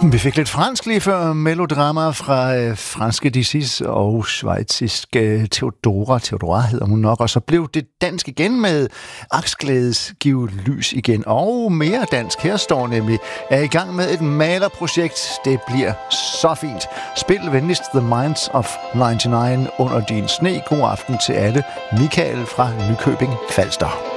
Vi fik lidt fransk lige før, melodrama fra franske Dizis og schweiziske Theodora hedder hun nok, og så blev det dansk igen med Aksglædes Giv lys igen, og mere dansk. Her står nemlig, er i gang med et malerprojekt, det bliver så fint. Spil venligst The Minds of 99 under din sne. God aften til alle. Michael fra Nykøbing Falster.